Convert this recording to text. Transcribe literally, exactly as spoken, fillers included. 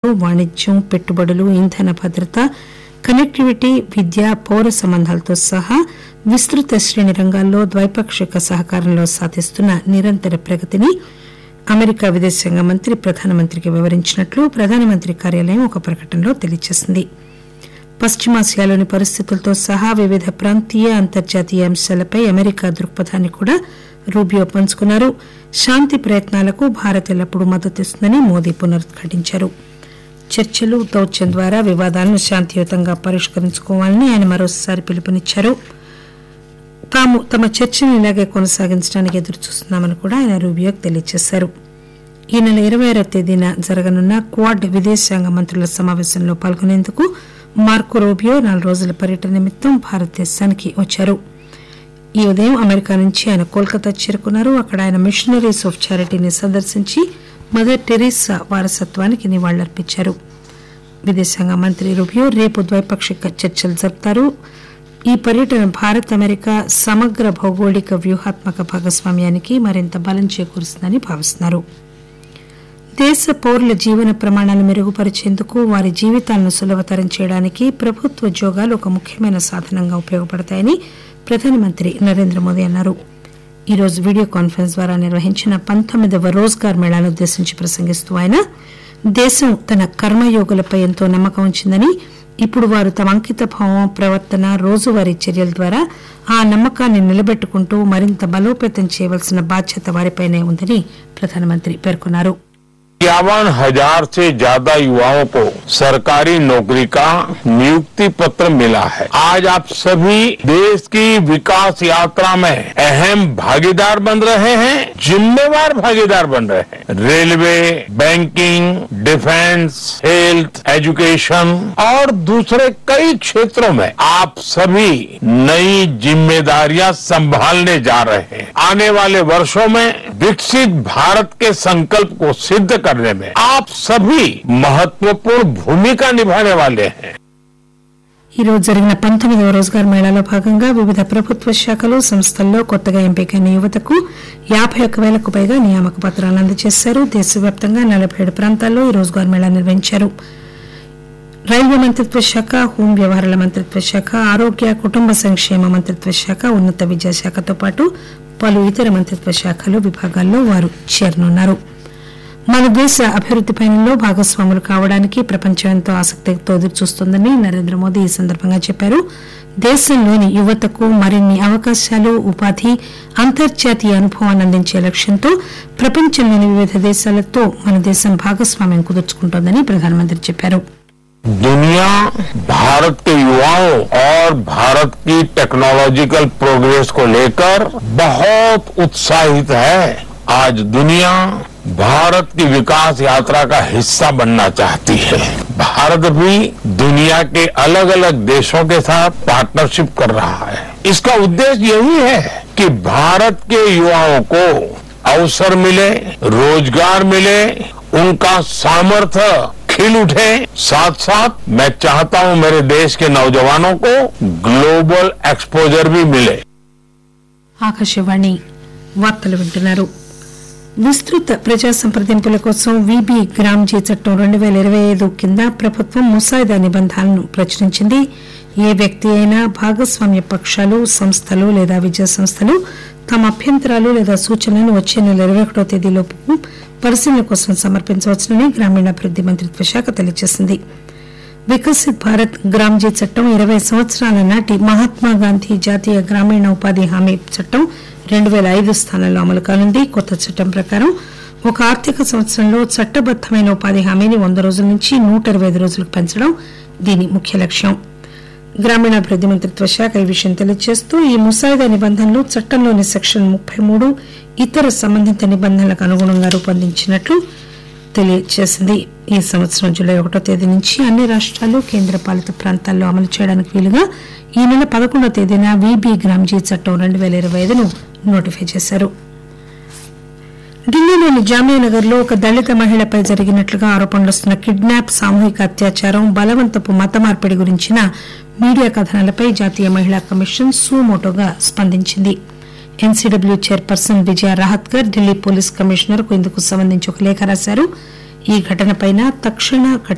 వాణిజ్యం, పెట్టుబడులు, ఇంధన భద్రత, కనెక్టివిటీ, విద్య, పౌర సంబంధాలతో సహా విస్తృత శ్రేణి రంగాల్లో ద్వైపాక్షిక సహకారంలో సాధిస్తున్న నిరంతర ప్రగతిని అమెరికా విదేశాంగ మంత్రి ప్రధానమంత్రికి వివరించినట్లు ప్రధానమంత్రి కార్యాలయం ఒక ప్రకటనలో తెలియజేసింది. పశ్చిమాసియాలోని పరిస్థితులతో సహా వివిధ ప్రాంతీయ, అంతర్జాతీయ అంశాలపై అమెరికా దృక్పథాన్ని కూడా రూబియో పంచుకున్నారు. శాంతి ప్రయత్నాలకు భారత్ ఎల్లప్పుడూ మద్దతిస్తుందని మోదీ పునరుద్ఘాటించారు. చర్చలు, దౌత్యం ద్వారా వివాదాలను శాంతియుతంగా పరిష్కరించుకోవాలని ఆయన మరోసారి పిలుపునిచ్చారు. తాము తమ చర్చను ఇలాగే కొనసాగించడానికి ఎదురుచూస్తున్నామని కూడా ఆయన రూబియోకు తెలియజేశారు. ఈ నెల ఇరవై ఆరో తేదీన జరగనున్న క్వాడ్ విదేశాంగ మంత్రుల సమావేశంలో పాల్గొనేందుకు మార్కో రూబియో నాలుగు రోజుల పర్యటన నిమిత్తం భారతదేశానికి వచ్చారు. ఈ ఉదయం అమెరికా నుంచి ఆయన కోల్కతా చేరుకున్నారు. అక్కడ ఆయన మిషనరీస్ ఆఫ్ చారిటీని సందర్శించి మదర్ టెరెసా వారసత్వానికి నివాళులర్పించారు. విదేశాంగ మంత్రి రూబియో రేపు ద్వైపాక్షిక చర్చలు జరుపుతారు. ఈ పర్యటన భారత్ అమెరికా సమగ్ర భౌగోళిక వ్యూహాత్మక భాగస్వామ్యానికి మరింత బలం చేకూరుస్తుందని భావిస్తున్నారు. దేశ పౌరుల జీవన ప్రమాణాలు మెరుగుపరిచేందుకు, వారి జీవితాలను సులభతరం చేయడానికి ప్రభుత్వ ఉద్యోగాలు ఒక ముఖ్యమైన సాధనంగా ఉపయోగపడతాయని ప్రధానమంత్రి నరేంద్ర మోదీ అన్నారు. ఈరోజు వీడియో కాన్ఫరెన్స్ ద్వారా నిర్వహించిన పంతొమ్మిదవ రోజ్గార్ మేళాను ఉద్దేశించి ప్రసంగిస్తూ ఆయన దేశం తన కర్మయోగులపై ఎంతో నమ్మకం ఉంచిందని, ఇప్పుడు వారు తమ అంకిత భావం, ప్రవర్తన, రోజువారీ చర్యల ద్వారా ఆ నమ్మకాన్ని నిలబెట్టుకుంటూ మరింత బలోపేతం చేయవలసిన బాధ్యత వారిపైనే ఉందని ప్రధానమంత్రి పేర్కొన్నారు. इक्यावन हजार से ज्यादा युवाओं को सरकारी नौकरी का नियुक्ति पत्र मिला है. आज आप सभी देश की विकास यात्रा में अहम भागीदार बन रहे हैं, जिम्मेवार भागीदार बन रहे हैं. Railway, banking, defence, health, education और दूसरे कई क्षेत्रों में आप सभी नई जिम्मेदारियां संभालने जा रहे हैं. आने वाले वर्षों में विकसित भारत के संकल्प को सिद्ध करने में आप सभी महत्वपूर्ण भूमिका निभाने वाले हैं. ఈ రోజు జరిగిన పంతొమ్మిదవ రోజ్గార్ మేళాలో భాగంగా వివిధ ప్రభుత్వ శాఖలు, సంస్థల్లో కొత్తగా ఎంపికైన యువతకు యాభై ఒక్క వేలకు పైగా నియామక పత్రాలను అందజేశారు. దేశవ్యాప్తంగా నలభై ఏడు ప్రాంతాల్లో ఈ రోజ్గార్ మేళా నిర్వహించారు. రైల్వే మంత్రిత్వ శాఖ, హోం వ్యవహారాల మంత్రిత్వ శాఖ, ఆరోగ్య కుటుంబ సంక్షేమ మంత్రిత్వ శాఖ, ఉన్నత విద్యాశాఖతో పాటు పలు ఇతర మంత్రిత్వ శాఖలు, విభాగాల్లో వారు చేరనున్నారు. మన దేశ అభివృద్ది పయనంలో భాగస్వాములు కావడానికి ప్రపంచం ఎంతో ఆసక్తితో ఎదురుచూస్తోందని నరేంద్ర మోదీ ఈ సందర్భంగా చెప్పారు. దేశంలోని యువతకు మరిన్ని అవకాశాలు, ఉపాధి, అంతర్జాతీయ అనుభవాన్ని అందించే లక్ష్యంతో ప్రపంచంలోని వివిధ దేశాలతో మన దేశం భాగస్వామ్యం కుదుర్చుకుంటోందని ప్రధానమంత్రి చెప్పారు. दुनिया भारत के युवाओं और भारत की टेक्नोलॉजिकल प्रोग्रेस को लेकर बहुत उत्साहित है. आज दुनिया भारत की विकास यात्रा का हिस्सा बनना चाहती है. भारत भी दुनिया के अलग अलग देशों के साथ पार्टनरशिप कर रहा है. इसका उद्देश्य यही है कि भारत के युवाओं को अवसर मिले, रोजगार मिले, उनका सामर्थ्य खिल उठे. साथ साथ मैं चाहता हूं मेरे देश के नौजवानों को ग्लोबल एक्सपोजर भी मिले. ఆకాశవాణి వార్తలు వింటున్నారు. విస్తృత ప్రజా సంప్రదింపుల కోసం వీబీ గ్రామ్జీ చట్టం రెండు వేల ఇరవై ఐదు కింద ప్రభుత్వం ముసాయిదా నిబంధనలను ప్రచురించింది. ఏ వ్యక్తి అయినా, భాగస్వామ్య పక్షాలు, సంస్థలు లేదా విద్యా సంస్థలు తమ అభ్యంతరాలు లేదా సూచనలను వచ్చే నెల ఇరవై ఒకటో తేదీలోపు పరిశీలన కోసం సమర్పించవచ్చునని గ్రామీణాభివృద్ది మంత్రిత్వ శాఖ తెలియజేసింది. వికసిత్ భారత్ గ్రామ్జీ చట్టం ఇరవై సంవత్సరాల నాటి మహాత్మాగాంధీ జాతీయ గ్రామీణ ఉపాధి హామీ చట్టం రెండు వేల ఐదు స్థానంలో అమలు కానుంది. కొత్త చట్టం ప్రకారం ఒక ఆర్థిక సంవత్సరంలో చట్టబద్దమైన ఉపాధి హామీని వంద రోజుల నుంచి నూట ఇరవై ఐదు రోజులకు పెంచడం దీని ముఖ్య లక్ష్యం. గ్రామీణాభివృద్ది మంత్రిత్వ శాఖ ఈ విషయం తెలియజేస్తూ ఈ ముసాయిదా నిబంధనలు చట్టంలోని సెక్షన్ ముప్పై మూడు ఇతర సంబంధిత నిబంధనలకు అనుగుణంగా రూపొందించినట్లు తెలియజేసింది. ఈ సంవత్సరం జూలై ఒకటో తేదీ నుంచి అన్ని రాష్ట్రాలు, కేంద్ర పాలిత ప్రాంతాల్లో అమలు చేయడానికి వీలుగా ఈ నెల పదకొండో తేదీన వీబీ గ్రామ్జీ చట్టం రెండు వేల ఇరవై ఐదును నోటిఫై చేశారు. ఢిల్లీలోని జామియానగర్ లో ఒక దళిత మహిళపై జరిగినట్లుగా ఆరోపణలు వస్తున్న కిడ్నాప్, సామూహిక అత్యాచారం, బలవంతపు మత మార్పిడి గురించిన మీడియా కథనాలపై జాతీయ మహిళా కమిషన్ సుమోటోగా స్పందించింది. ఎన్సీడబ్ల్యూ చైర్పర్సన్ విజయ రాహత్కర్ ఢిల్లీ పోలీస్ కమిషనర్ కు ఇందుకు సంబంధించి ఒక లేఖ రాశారు. ఈ ఘటనపై తక్షణ